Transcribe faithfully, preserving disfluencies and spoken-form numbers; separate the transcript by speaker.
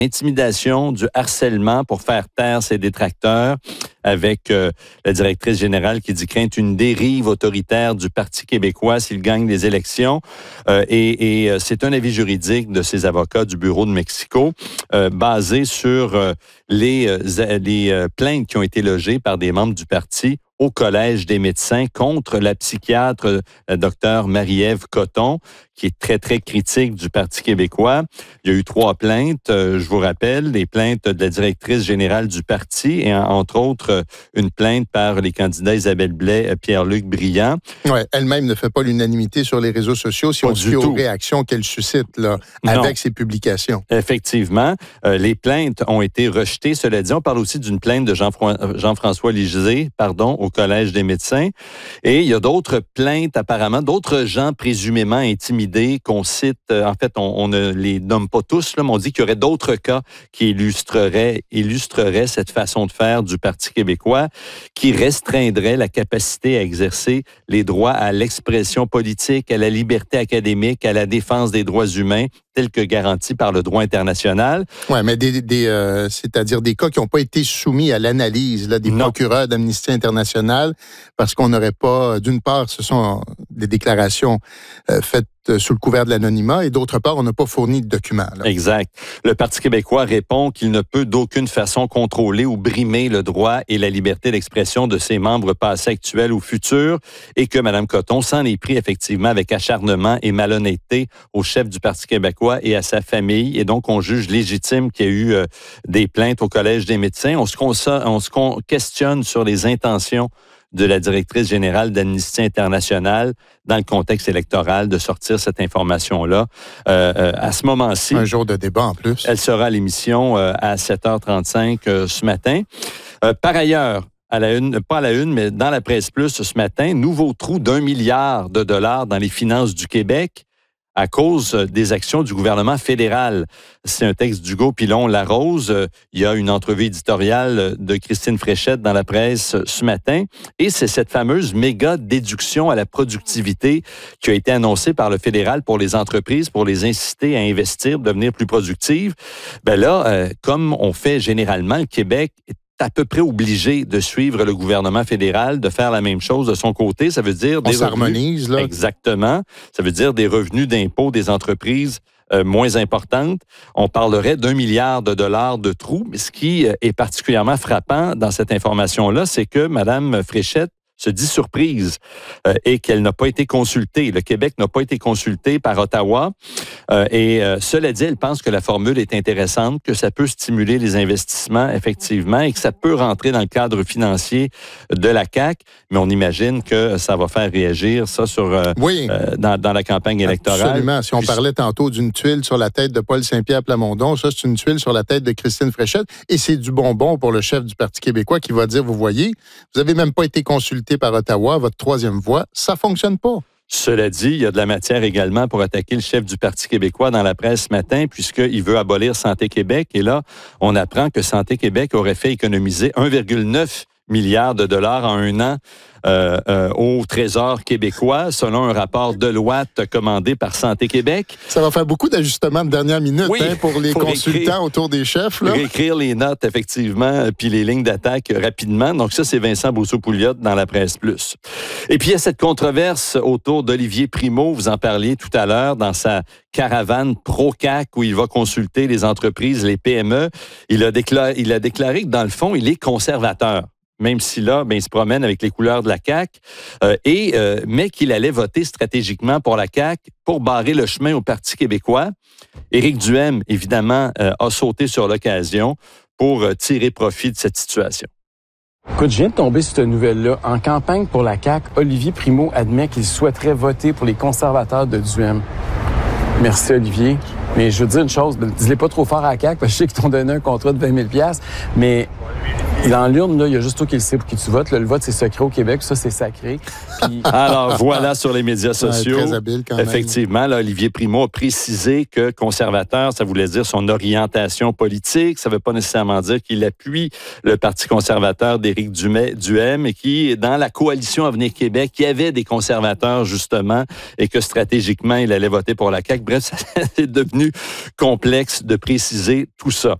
Speaker 1: Intimidation, du harcèlement pour faire taire ses détracteurs, avec euh, la directrice générale qui dit craindre une dérive autoritaire du Parti québécois s'il gagne les élections. Euh, et et c'est un avis juridique de ses avocats du Bureau de Mexico, euh, basé sur euh, les, euh, les euh, plaintes qui ont été logées par des membres du parti au Collège des médecins contre la psychiatre la docteure Marie-Ève Coton, qui est très, très critique du Parti québécois. Il y a eu trois plaintes, euh, je vous rappelle, les plaintes de la directrice générale du parti et entre autres une plainte par les candidats Isabelle Blais, Pierre-Luc Briand.
Speaker 2: Ouais, elle-même ne fait pas l'unanimité sur les réseaux sociaux si pas on se fie aux réactions qu'elle suscite là, avec ses publications.
Speaker 1: Effectivement, euh, les plaintes ont été rejetées. Cela dit, on parle aussi d'une plainte de Jean-Fro- Jean-François Lisée, pardon, au Collège des médecins. Et il y a d'autres plaintes apparemment, d'autres gens présumément intimidés qu'on cite. Euh, en fait, on, on ne les nomme pas tous, là, mais on dit qu'il y aurait d'autres cas qui illustreraient, illustreraient cette façon de faire du Parti québécois, qui restreindrait la capacité à exercer les droits à l'expression politique, à la liberté académique, à la défense des droits humains, tels que garantis par le droit international.
Speaker 2: Oui, mais des, des, euh, c'est-à-dire des cas qui n'ont pas été soumis à l'analyse là, des non. procureurs d'Amnesty International, parce qu'on n'aurait pas, d'une part, ce sont des déclarations euh, faites sous le couvert de l'anonymat, et d'autre part, on n'a pas fourni de documents. Là.
Speaker 1: Exact. Le Parti québécois répond qu'il ne peut d'aucune façon contrôler ou brimer le droit et la liberté d'expression de ses membres passés, actuels ou futurs, et que Mme Coton s'en est pris effectivement avec acharnement et malhonnêteté au chef du Parti québécois et à sa famille, et donc on juge légitime qu'il y a eu euh, des plaintes au Collège des médecins. On se, conso- on se con- questionne sur les intentions de la directrice générale d'Amnesty International dans le contexte électoral de sortir cette information-là. Euh, euh, à ce moment-ci...
Speaker 2: Un jour de débat en plus.
Speaker 1: Elle sera à l'émission euh, à sept heures trente-cinq euh, ce matin. Euh, par ailleurs, à la une, pas à la une, mais dans la presse plus ce matin, nouveau trou d'un milliard de dollars dans les finances du Québec à cause des actions du gouvernement fédéral. C'est un texte d'Hugo Pilon-Larose. Il y a une entrevue éditoriale de Christine Fréchette dans la presse ce matin. Et c'est cette fameuse méga déduction à la productivité qui a été annoncée par le fédéral pour les entreprises, pour les inciter à investir, devenir plus productives. Ben là, euh, comme on fait généralement, le Québec est à peu près obligé de suivre le gouvernement fédéral, de faire la même chose de son côté. Ça veut dire des
Speaker 2: On s'harmonise,
Speaker 1: revenus,
Speaker 2: là.
Speaker 1: Exactement. Ça veut dire des revenus d'impôt des entreprises euh, moins importantes. On parlerait d'un milliard de dollars de trous. Mais ce qui est particulièrement frappant dans cette information-là, c'est que Mme Fréchette se dit surprise euh, et qu'elle n'a pas été consultée. Le Québec n'a pas été consulté par Ottawa. Euh, et euh, cela dit, elle pense que la formule est intéressante, que ça peut stimuler les investissements, effectivement, et que ça peut rentrer dans le cadre financier de la C A Q. Mais on imagine que ça va faire réagir, ça, sur euh,
Speaker 2: oui.
Speaker 1: euh, dans, dans la campagne électorale.
Speaker 2: Absolument. Si on Puis, parlait tantôt d'une tuile sur la tête de Paul Saint-Pierre Plamondon, ça, c'est une tuile sur la tête de Christine Fréchette. Et c'est du bonbon pour le chef du Parti québécois qui va dire, vous voyez, vous n'avez même pas été consulté par Ottawa, votre troisième voie, ça fonctionne pas.
Speaker 1: Cela dit, il y a de la matière également pour attaquer le chef du Parti québécois dans la presse ce matin, puisqu'il veut abolir Santé Québec. Et là, on apprend que Santé Québec aurait fait économiser un virgule neuf milliard de dollars en un an euh, euh, au Trésor québécois, selon un rapport Deloitte commandé par Santé Québec.
Speaker 2: Ça va faire beaucoup d'ajustements de dernière minute oui, hein, pour les consultants réécrire, autour des chefs. Là.
Speaker 1: Réécrire les notes, effectivement, puis les lignes d'attaque rapidement. Donc ça, c'est Vincent Bousseau-Pouliot dans la presse plus. Et puis, il y a cette controverse autour d'Olivier Primo, vous en parliez tout à l'heure, dans sa caravane pro-C A Q où il va consulter les entreprises, les P M E. Il a déclaré, il a déclaré que, dans le fond, il est conservateur. Même si là, ben, il se promène avec les couleurs de la C A Q, euh, et, euh, mais qu'il allait voter stratégiquement pour la C A Q pour barrer le chemin au Parti québécois. Éric Duhaime, évidemment, euh, a sauté sur l'occasion pour euh, tirer profit de cette situation.
Speaker 3: Écoute, je viens de tomber sur cette nouvelle-là. En campagne pour la C A Q, Olivier Primo admet qu'il souhaiterait voter pour les conservateurs de Duhaime. Merci, Olivier. Mais je veux dire une chose, dis-les pas trop fort à la C A Q, parce que je sais qu'ils t'ont donné un contrat de vingt mille dollars, mais Dans l'urne, là, il y a juste toi qui le sais pour qui tu votes. Là, le vote, c'est secret au Québec. Ça, c'est sacré. Puis...
Speaker 1: Alors, voilà sur les médias sociaux.
Speaker 2: Ouais, très habile quand même.
Speaker 1: Effectivement, là, Olivier Primo a précisé que conservateur, ça voulait dire son orientation politique. Ça ne veut pas nécessairement dire qu'il appuie le Parti conservateur d'Éric Duhaime et qui, dans la coalition Avenir Québec, il y avait des conservateurs, justement, et que stratégiquement, il allait voter pour la C A Q. Bref, ça c'est devenu complexe de préciser tout ça.